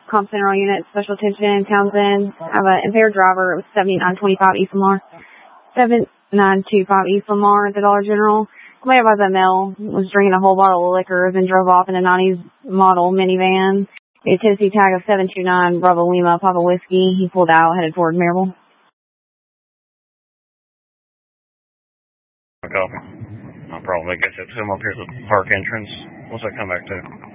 Comp Central Unit, Special Attention, Townsend. I have an impaired driver. It was 7925 East Lamar. 7925 East Lamar at the Dollar General. Somebody by the mail was drinking a whole bottle of liquor, then drove off in a 90s model minivan. A Tennessee tag of 729 Bravo Lima, Papa Whiskey. He pulled out, headed toward Maryville. Copy. No problem. I guess it's him up here at the park entrance. What's that come back to?